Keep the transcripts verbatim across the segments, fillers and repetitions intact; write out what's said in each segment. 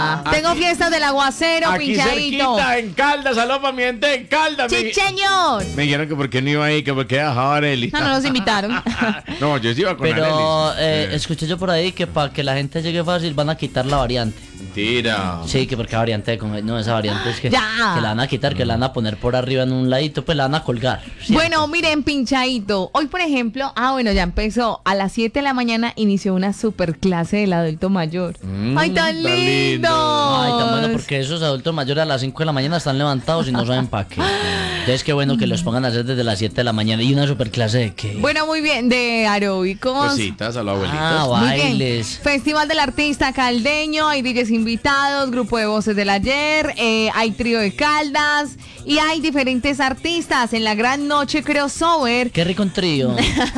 Tengo fiestas del aguacero, Aquí pinchadito. cerquita, en Caldas, aló pa' mi gente, en Caldas. Sí, me- señor. Me dijeron que por qué no iba ahí, que por qué dejaba a Arely. No, no nos invitaron. No, yo sí iba con Pero Arely. eh, Eh, escuché yo por ahí que para que la gente llegue fácil van a quitar la variante. Mentira. Sí, que porque variante, como- no, esa variante es que, Ya. que la van a quitar, que la van a poner por arriba en un ladito, pues la van a colgar. ¿cierto? Bueno, miren, pinchadito. Hoy, por ejemplo, ah, bueno, ya empezó. A las siete de la mañana inició una super clase del adulto mayor. Mm, ¡Ay, tan tan lindo. lindo! Ay, tan bueno, porque esos adultos mayores a las cinco de la mañana están levantados y no saben para qué. Entonces, qué bueno que los pongan a hacer desde las siete de la mañana. ¿Y una super clase de qué? Bueno, muy bien, de aeróbicos. Cositas a los abuelitos. Ah, Muy bien. bailes. Festival del Artista Caldeño, hay D Js invitados, grupo de voces del ayer, eh, hay trío de Caldas y hay diferentes artistas en la gran noche crossover. Qué rico un trío.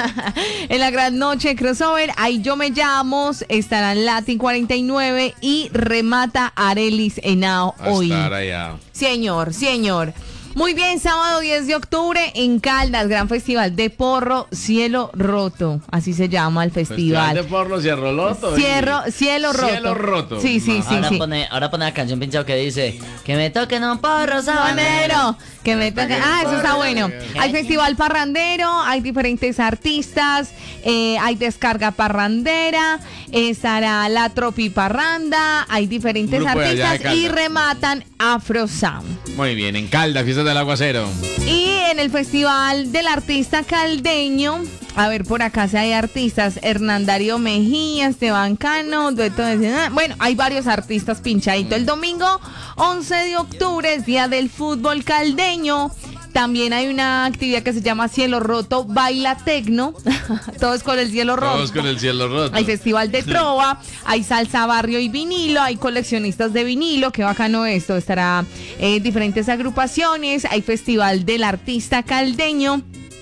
En la gran noche crossover, ahí Yo Me Llamo, estarán Latin cuarenta y nueve y remata Arelis Henao A hoy. estar allá. Señor, señor. Muy bien, sábado diez de octubre en Caldas, gran festival de porro, Cielo Roto, así se llama el Festival festival. de porno, Cierro Loto. Cierro, cielo roto. Cielo roto. Sí, sí, sí, ahora, sí. Pone, ahora pone la canción pinchado que dice que me toquen un porro Sabanero, sabanero. que me toque. Ah, eso está bueno. Hay festival parrandero, hay diferentes artistas, eh, hay descarga parrandera, estará la tropi parranda, hay diferentes Grupo de allá de artistas y Caldas. rematan Afro Sound. Muy bien, en Caldas, fiestas del aguacero. Y en el festival del artista caldeño, a ver, por acá si hay artistas, Hernán Darío Mejía, Esteban Cano, dueto de... Bueno, hay varios artistas pinchaditos. El domingo once de octubre es Día del Fútbol Caldeño. También hay una actividad que se llama Cielo Roto Baila Tecno. Todos con el cielo roto. Todos con el cielo roto. Hay festival de trova, hay salsa barrio y vinilo, hay coleccionistas de vinilo, qué bacano esto, estará eh, diferentes agrupaciones, hay festival del artista caldeño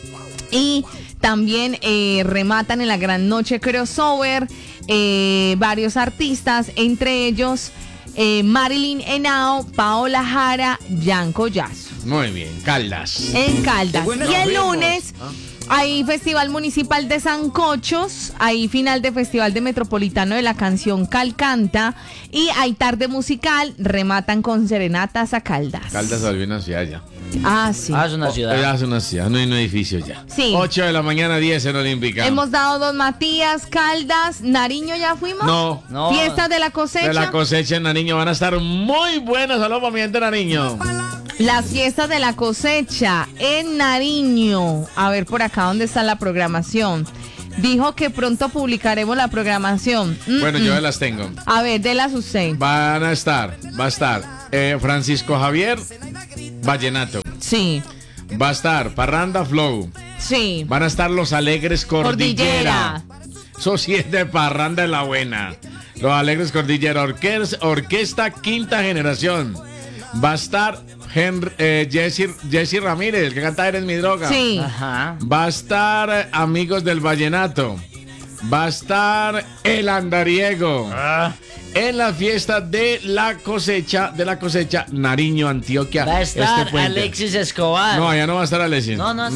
y también eh, rematan en la gran noche crossover eh, varios artistas, entre ellos eh, Marilyn Henao, Paola Jara, Jan Collazo. Muy bien, Caldas. En Caldas. Bueno, Y el nos vemos. lunes hay Festival Municipal de Sancochos, hay final de Festival de Metropolitano de la Canción Calcanta y hay tarde musical, rematan con serenatas a Caldas. Caldas se volvió una ciudad ya. Ah, sí. Ah, es una ciudad. Ya es una ciudad, no hay un edificio ya. Sí. ocho de la mañana, diez en Olímpica. Hemos dado Don Matías, Caldas, Nariño, ¿ya fuimos? No. No. Fiestas de la cosecha. De la cosecha en Nariño van a estar muy buenas. Saludos para mi gente de Nariño. Las fiestas de la cosecha en Nariño. A ver por acá dónde está la programación. Dijo que pronto publicaremos la programación. Mm, Bueno, mm. yo las tengo. A ver, délas usted. Van a estar, va a estar eh, Francisco Javier, Vallenato. Sí, Va a estar Parranda Flow. sí. Van a estar Los Alegres Cordillera. Cordillera. Eso sí es de Parranda de la buena. Los Alegres Cordillera. Orquesta, orquesta Quinta Generación. Va a estar Henry, eh, Jesse, Jesse Ramírez, el que canta Eres mi droga. Sí. Ajá. Va a estar eh, Amigos del Vallenato. Va a estar El Andariego. Ah. En la fiesta de la cosecha, de la cosecha, Nariño, Antioquia. Va a estar este puente. Alexis Escobar. No, allá no va a estar Alexis. No, no